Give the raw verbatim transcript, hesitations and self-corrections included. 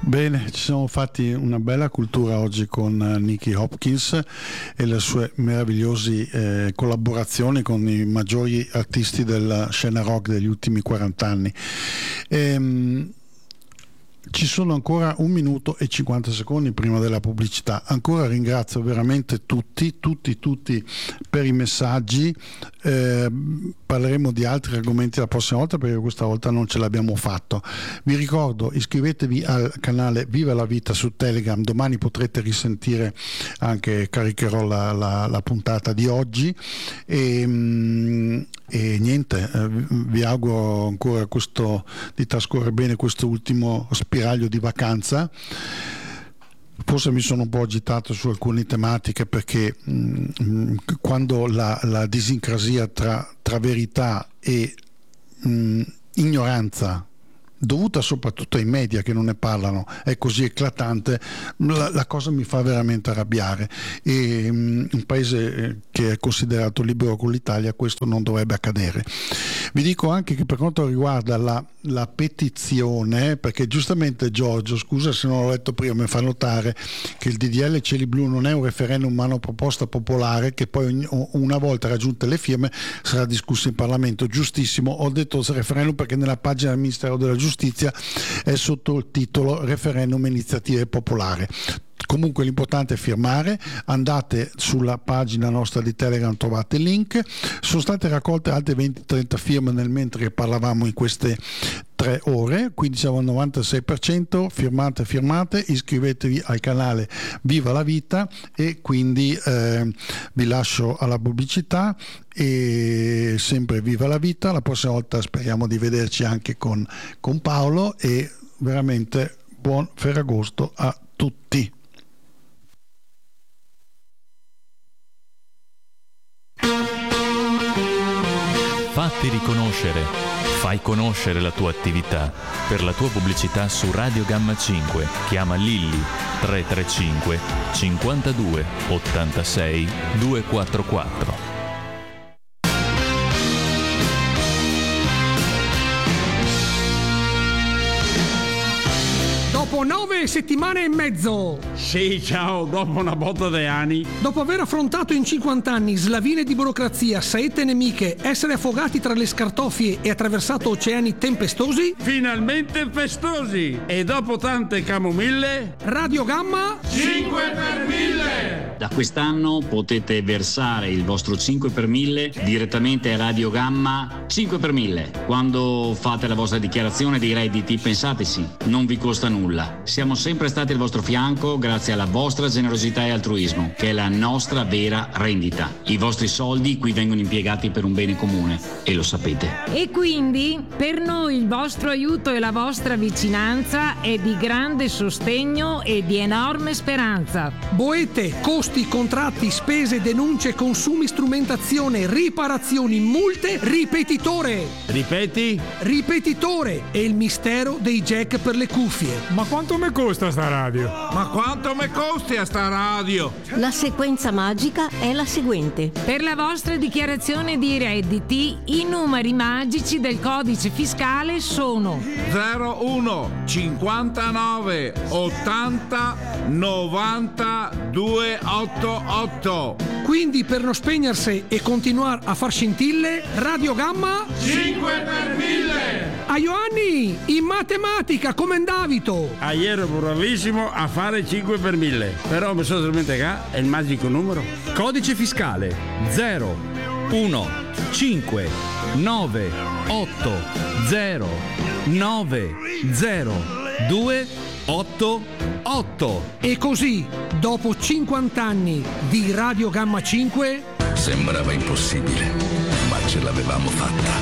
Bene, ci siamo fatti una bella cultura oggi con Nicky Hopkins e le sue meravigliose eh, collaborazioni con i maggiori artisti della scena rock degli ultimi quaranta anni. Ehm, Ci sono ancora un minuto e cinquanta secondi prima della pubblicità. Ancora ringrazio veramente tutti, tutti, tutti per i messaggi. Eh, parleremo di altri argomenti la prossima volta perché questa volta non ce l'abbiamo fatto. Vi ricordo, iscrivetevi al canale Viva la Vita su Telegram. Domani potrete risentire, anche caricherò la, la, la puntata di oggi. E, e niente, eh, vi auguro ancora questo, di trascorrere bene questo ultimo spiraglio di vacanza. Forse mi sono un po' agitato su alcune tematiche perché mh, quando la, la disincrasia tra, tra verità e mh, ignoranza, dovuta soprattutto ai media che non ne parlano, è così eclatante, la, la cosa mi fa veramente arrabbiare. E um, un paese che è considerato libero con l'Italia, questo non dovrebbe accadere. Vi dico anche che per quanto riguarda la, la petizione, perché giustamente Giorgio, scusa se non l'ho letto prima, mi fa notare che il D D L Cieli Blu non è un referendum ma una proposta popolare che poi una volta raggiunte le firme sarà discussa in Parlamento. Giustissimo, ho detto referendum perché nella pagina del Ministero della Giustizia è sotto il titolo referendum iniziative popolare. Comunque l'importante è firmare. Andate sulla pagina nostra di Telegram, trovate il link. Sono state raccolte altre venti trenta firme nel mentre parlavamo in queste tre ore, quindi siamo al novantasei per cento. Firmate, firmate, iscrivetevi al canale Viva la Vita e quindi eh, vi lascio alla pubblicità. E sempre viva la vita. La prossima volta speriamo di vederci anche con, con Paolo e veramente buon Ferragosto a tutti. Fatti riconoscere, fai conoscere la tua attività. Per la tua pubblicità su Radio Gamma cinque chiama Lilli tre tre cinque cinquantadue ottantasei duecentoquarantaquattro. Dopo nove settimane e mezzo. Sì, ciao, dopo una botta di anni. Dopo aver affrontato in cinquanta anni slavine di burocrazia, saette nemiche, essere affogati tra le scartoffie e attraversato oceani tempestosi, Finalmente festosi. E dopo tante camomille, Radio Gamma cinque per mille. Da quest'anno potete versare il vostro cinque per mille direttamente a Radio Gamma cinque per mille. Quando fate la vostra dichiarazione dei redditi, pensateci, non vi costa nulla. Siamo sempre stati al vostro fianco grazie alla vostra generosità e altruismo, che è la nostra vera rendita. I vostri soldi qui vengono impiegati per un bene comune e lo sapete. E quindi per noi il vostro aiuto e la vostra vicinanza è di grande sostegno e di enorme speranza. boete, costi, contratti, spese, denunce, consumi, strumentazione, riparazioni, multe, ripetitore. Ripeti? Ripetitore è il mistero dei jack per le cuffie. Ma quanto mi costa sta radio? Ma quanto mi costi a sta radio? La sequenza magica è la seguente. Per la vostra dichiarazione di redditi, i numeri magici del codice fiscale sono zero uno cinquantanove ottanta novanta duecentottantotto. Quindi per non spegnersi e continuare a far scintille, Radio Gamma cinque per mille. a Ioanni in matematica come Davito. Ah, ieri ero bravissimo a fare cinque per mille. Però mi sono dimenticato, è il magico numero. Codice fiscale zero uno cinque nove otto zero nove zero due otto otto. E così, dopo cinquanta anni di Radio Gamma cinque, sembrava impossibile, ma ce l'avevamo fatta.